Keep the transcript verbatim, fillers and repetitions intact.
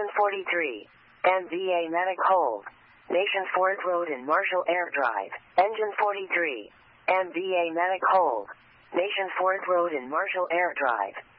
Engine forty-three. M V A Medic hold. Nation Ford Road and Marshall Air Drive. Engine forty-three. M V A Medic hold. Nation Ford Road and Marshall Air Drive.